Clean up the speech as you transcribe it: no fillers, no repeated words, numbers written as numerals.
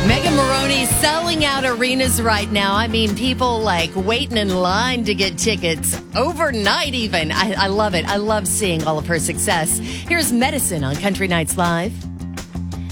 Megan Maroney selling out arenas right now. I mean, people like waiting in line to get tickets overnight even. I love it. I love seeing all of her success. Here's Medicine on Country Nights Live.